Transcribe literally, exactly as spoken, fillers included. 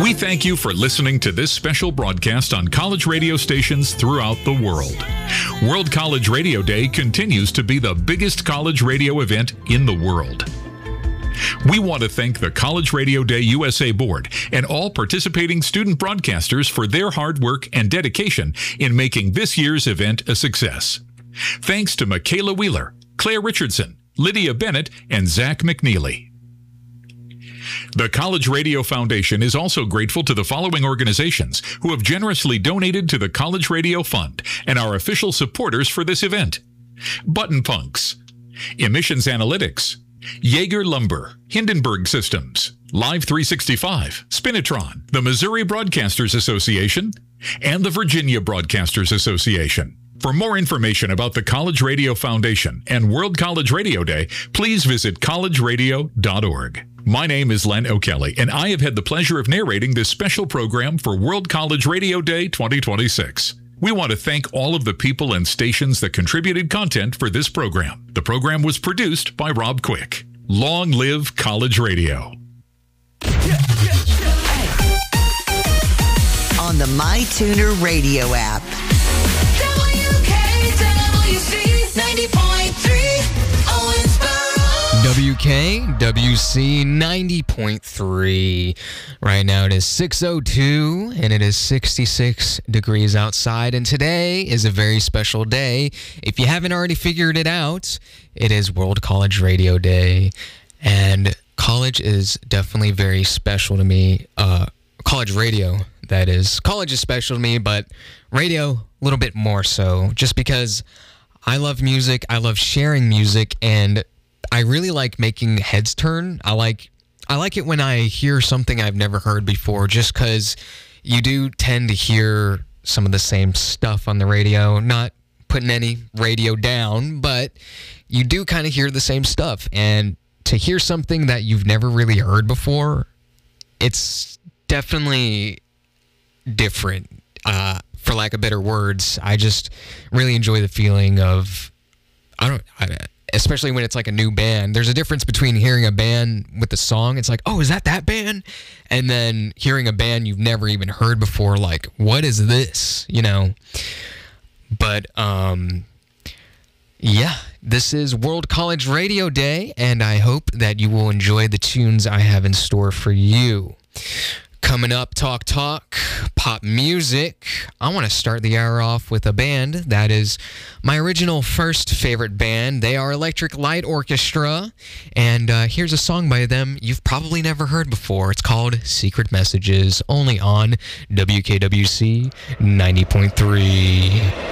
We thank you for listening to this special broadcast on college radio stations throughout the world. World College Radio Day continues to be the biggest college radio event in the world. We want to thank the College Radio Day U S A Board and all participating student broadcasters for their hard work and dedication in making this year's event a success. Thanks to Michaela Wheeler, Claire Richardson, Lydia Bennett, and Zach McNeely. The College Radio Foundation is also grateful to the following organizations who have generously donated to the College Radio Fund and are official supporters for this event. Button Punks, Emissions Analytics, Jaeger Lumber, Hindenburg Systems, Live three sixty-five, Spinitron, the Missouri Broadcasters Association, and the Virginia Broadcasters Association. For more information about the College Radio Foundation and World College Radio Day, please visit college radio dot org. My name is Len O'Kelly, and I have had the pleasure of narrating this special program for World College Radio Day twenty twenty-six. We want to thank all of the people and stations that contributed content for this program. The program was produced by Rob Quick. Long live College Radio. On the MyTuner radio app. W K W C ninety point three Owensboro. W K W C ninety point three. Right now it is six oh two and it is sixty-six degrees outside. And today is a very special day. If you haven't already figured it out, it is World College Radio Day. And college is definitely very special to me. Uh, college radio, that is. College is special to me, but radio a little bit more so. Just because I love music, I love sharing music, and I really like making heads turn. I like I like it when I hear something I've never heard before, just because you do tend to hear some of the same stuff on the radio. Not putting any radio down, but you do kind of hear the same stuff. And to hear something that you've never really heard before, it's definitely different, uh, for lack of better words. I just really enjoy the feeling of, I don't, I, especially when it's like a new band. There's a difference between hearing a band with the song. It's like, oh, is that that band? And then hearing a band you've never even heard before, like, what is this? You know? But, um, yeah, this is World College Radio Day, and I hope that you will enjoy the tunes I have in store for you. Coming up, Talk Talk, pop music. I want to start the hour off with a band that is my original first favorite band. They are Electric Light Orchestra, and uh, here's a song by them you've probably never heard before. It's called Secret Messages, only on W K W C ninety point three.